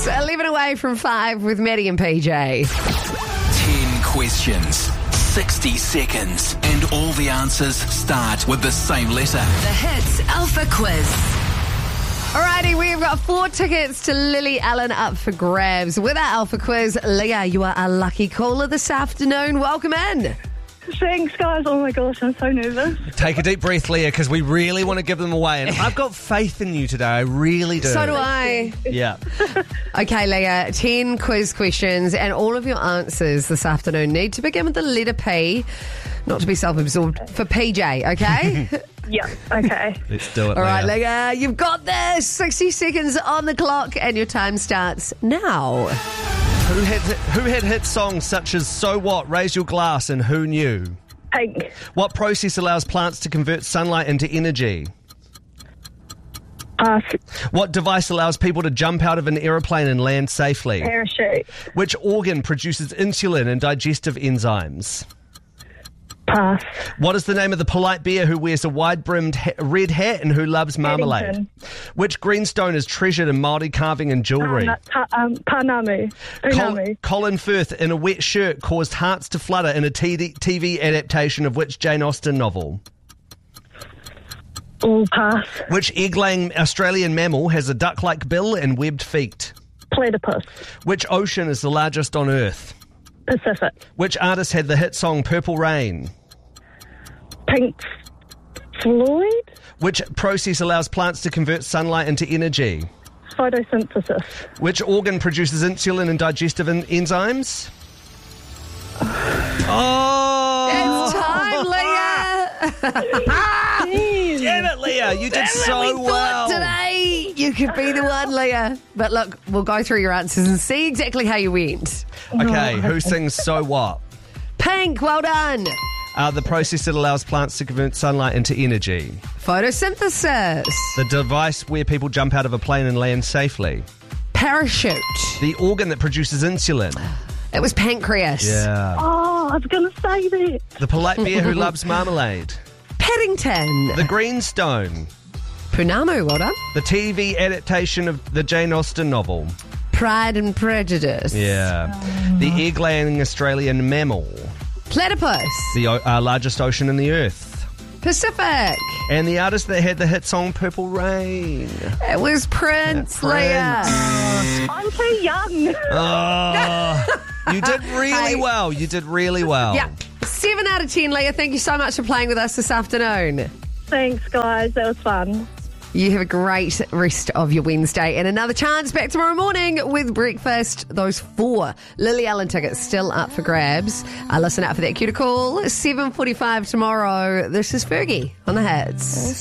It's 11 away from 5 with Maddie and PJ. 10 questions, 60 seconds, and all the answers start with the same letter. The Hits Alpha Quiz. Alrighty, we've got 4 tickets to Lily Allen up for grabs. With our Alpha Quiz, Leah, you are a lucky caller this afternoon. Welcome in. Thanks, guys. Oh my gosh, I'm so nervous. Take a deep breath, Leah, because we really want to give them away. And I've got faith in you today. I really do. So do I. Yeah. Okay, Leah, 10 quiz questions, and all of your answers this afternoon need to begin with the letter P, not to be self-absorbed, for PJ, okay? Yeah, okay. Let's do it, All right, Leah. Leah, you've got this. 60 seconds on the clock, and your time starts now. Who had hit songs such as So What, Raise Your Glass, and Who Knew? Pink. What process allows plants to convert sunlight into energy? Pass. What device allows people to jump out of an aeroplane and land safely? Parachute. Which organ produces insulin and digestive enzymes? Pass. What is the name of the polite bear who wears a wide-brimmed red hat and who loves marmalade? Paddington. Which greenstone is treasured in Māori carving and jewellery? Panamu. Unamu. Colin Firth in a wet shirt caused hearts to flutter in a TV adaptation of which Jane Austen novel? All pass. Which egg-laying Australian mammal has a duck-like bill and webbed feet? Platypus. Which ocean is the largest on Earth? Pacific. Which artist had the hit song Purple Rain? Pink Floyd. Which process allows plants to convert sunlight into energy? Photosynthesis. Which organ produces insulin and digestive enzymes? Oh! It's time, Leah! Damn it, Leah! You did so we well. thought today you could be the one, Leah. But look, we'll go through your answers and see exactly how you went. Okay, who sings So What? Pink, well done. The process that allows plants to convert sunlight into energy. Photosynthesis. The device where people jump out of a plane and land safely. Parachute. The organ that produces insulin. It was pancreas. Yeah. Oh, I was going to say that. The polite bear who loves marmalade. Paddington. The greenstone. Punamu, well done. The TV adaptation of the Jane Austen novel. Pride and Prejudice. Yeah. The egg-laying Australian mammal. Platypus. The largest ocean in the earth. Pacific. And the artist that had the hit song Purple Rain. It was Prince, Yeah, Leah. I'm too young. Oh, you did really Hey. well. You did really well. Yeah. 7 out of 10, Leah. Thank you so much for playing with us this afternoon. Thanks, guys. That was fun. You have a great rest of your Wednesday and another chance back tomorrow morning with breakfast. Those 4 Lily Allen tickets still up for grabs. Listen out for that cue to call. 7:45 tomorrow. This is Fergie on the Hits.